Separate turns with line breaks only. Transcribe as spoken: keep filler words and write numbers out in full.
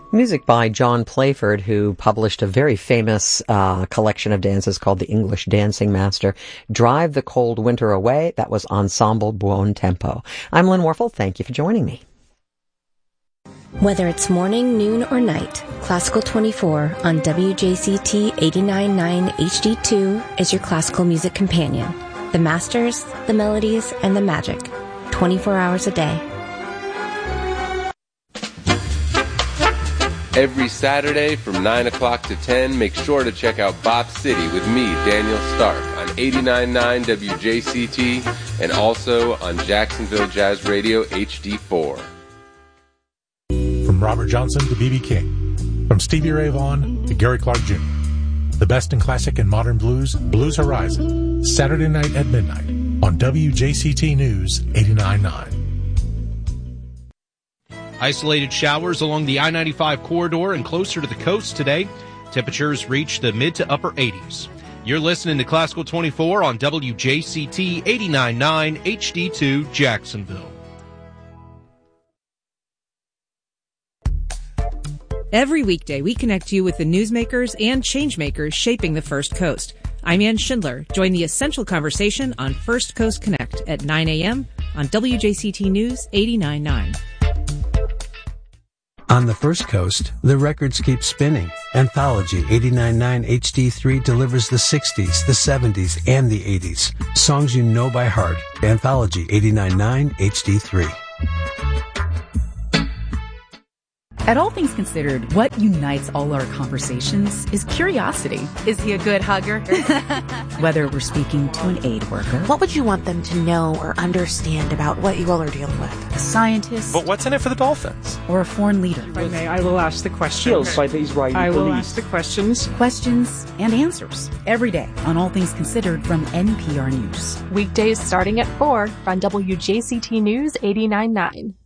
Music by John Playford, who published a very famous uh, collection of dances called The English Dancing Master. Drive the Cold Winter Away. That was Ensemble Buon Tempo. I'm Lynn Warfel. Thank you for joining me.
Whether it's morning, noon, or night, Classical twenty-four on W J C T eighty-nine point nine H D two is your classical music companion. The masters, the melodies, and the magic. twenty-four hours a day.
Every Saturday from nine o'clock to ten, make sure to check out Bop City with me, Daniel Stark, on eighty-nine point nine W J C T and also on Jacksonville Jazz Radio H D four.
From Robert Johnson to B B King, from Stevie Ray Vaughan to Gary Clark Junior The best in classic and modern blues, Blues Horizon, Saturday night at midnight on W J C T News eighty-nine point nine.
Isolated showers along the I ninety-five corridor and closer to the coast today. Temperatures reach the mid to upper eighties. You're listening to Classical twenty-four on W J C T eighty-nine point nine H D two Jacksonville.
Every weekday, we connect you with the newsmakers and changemakers shaping the First Coast. I'm Ann Schindler. Join the essential conversation on First Coast Connect at nine a.m. on W J C T News eighty-nine point nine.
On the First Coast, the records keep spinning. Anthology eighty-nine point nine H D three delivers the sixties, the seventies, and the eighties. Songs you know by heart. Anthology eighty-nine point nine H D three.
At All Things Considered, what unites all our conversations is curiosity.
Is he a good hugger?
Whether we're speaking to an aid worker.
What would you want them to know or understand about what you all are dealing with?
A scientist.
But what's in it for the Dolphins?
Or a foreign leader.
If I may, I will ask the questions.
By the Israeli
I will
police.
ask the questions.
Questions and answers. Every day on All Things Considered from N P R News.
Weekdays starting at four on W J C T News eighty-nine point nine.